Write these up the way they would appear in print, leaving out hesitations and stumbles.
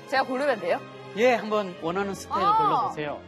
제가 고르면 돼요? 예, 한번 원하는 스타일 골라보세요.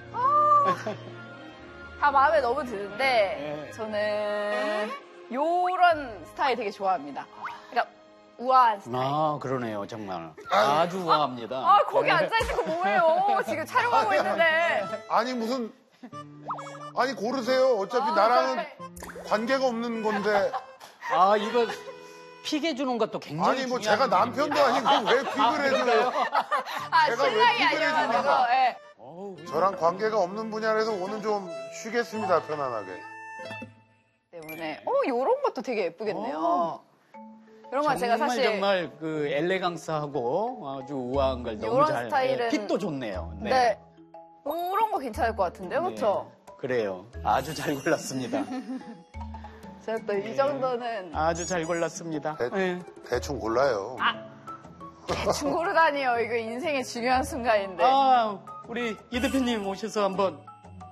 다 마음에 너무 드는데 네. 저는 요런 스타일 되게 좋아합니다. 그러니까 우아한 스타일. 아, 그러네요, 정말. 아주 우아합니다. 아, 거기 앉아있는 거 뭐예요? 지금 촬영하고 있는데. 아니 무슨 아니 고르세요. 어차피 나랑은 그래. 관계가 없는 건데. 아, 이거 픽 해주는 것도 굉장히 아니 뭐 중요한 제가 남편도 아니고 왜 픽을 해줘요? 아, 제가 왜 신랑이 픽을 아니어가지고. 해줍니까? 예. 저랑 관계가 없는 분야라서 오늘 좀 쉬겠습니다. 편안하게. 때문에 요런 것도 되게 예쁘겠네요. 이런 건 제가 사실 정말 그 엘레강스하고 아주 우아한 걸 너무 요런 잘. 스타일은 핏도 좋네요. 네. 네. 요런 거 괜찮을 것 같은데요, 그렇죠? 그래요. 아주 잘 골랐습니다. 제가 또 이 정도는 아주 잘 골랐습니다. 대충 골라요. 대충 고르다니요. 이거 인생의 중요한 순간인데. 아, 우리 이 대표님 오셔서 한번.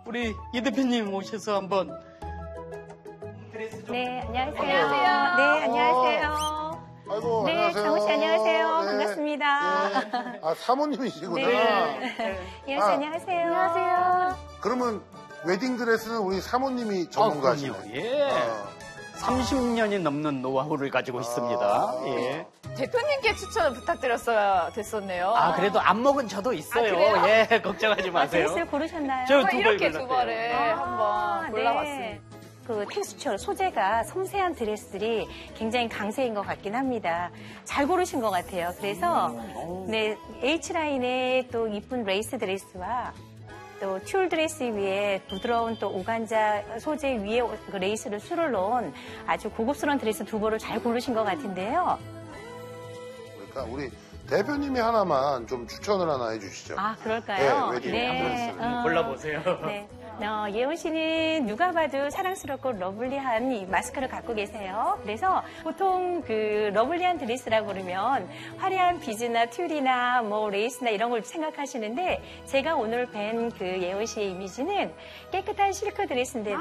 네, 안녕하세요. 안녕하세요. 네, 안녕하세요. 아이고 네, 안녕하세요. 장우 씨 안녕하세요. 네. 반갑습니다. 네. 아 사모님이시구나. 네. 안녕하세요. 안녕하세요. 그러면 웨딩 드레스는 우리 사모님이 전문가시네. 그럼요. 예. 30년이 넘는 노하우를 가지고 있습니다. 예. 대표님께 추천을 부탁드렸어야 됐었네요. 아, 그래도 안 먹은 저도 있어요. 그래요? 예, 걱정하지 마세요. 드레스를 고르셨나요? 저 그래서 두 이렇게 벌 두 골랐어요. 벌을 한번 골라봤습니다. 그 텍스처, 소재가 섬세한 드레스들이 굉장히 강세인 것 같긴 합니다. 잘 고르신 것 같아요. 그래서 네, H라인의 또 이쁜 레이스 드레스와 또 튤 드레스 위에 부드러운 또 오간자 소재 위에 그 레이스를 수를 놓은 아주 고급스러운 드레스 두 벌을 잘 고르신 것 같은데요. 그러니까 우리 대표님이 하나만 좀 추천을 하나 해주시죠. 아, 그럴까요? 네, 웨딩 드레스를. 골라보세요. 네. 예원 씨는 누가 봐도 사랑스럽고 러블리한 이 마스크를 갖고 계세요. 그래서 보통 그 러블리한 드레스라고 그러면 화려한 비즈나 튤이나 뭐 레이스나 이런 걸 생각하시는데 제가 오늘 뵌 그 예원 씨의 이미지는 깨끗한 실크 드레스인데도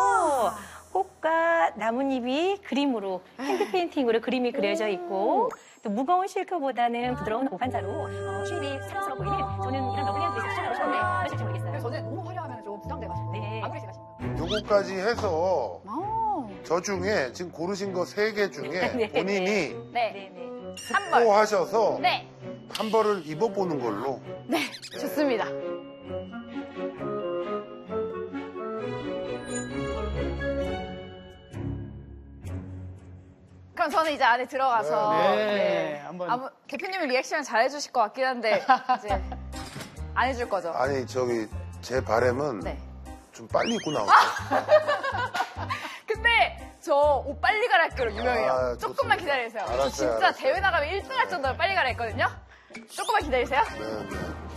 꽃과 나뭇잎이 그림으로 핸드 페인팅으로 그림이 그려져 있고 또 무거운 실크보다는 부드러운 오간자로 쉐입이 사랑스러워 보이는 저는 이런 러블리한 드레스 추천하고 싶은데 어떠실지 모르겠어요. 저는 너무 화려하면 좀 부담돼가지고. 네. 아무리 생각하시면. 요거까지 해서 저 중에 지금 고르신 거 3개 중에 네. 본인이 네. 네네. 한 벌. 또 하셔서 네. 한 벌을 입어보는 걸로. 네. 좋습니다. 그럼 저는 이제 안에 들어가서 네, 한번. 대표님은 리액션을 잘 해주실 것 같긴 한데 이제 안 해줄 거죠? 아니 저기 제 바람은 네. 좀 빨리 입고 나올게요. 근데 저 옷 빨리 갈아입기로 유명해요. 아, 조금만 좋습니다. 기다리세요. 저 알았어요, 진짜 알았어요. 대회 나가면 1등 할 정도로 빨리 갈아입거든요. 조금만 기다리세요. 네, 네.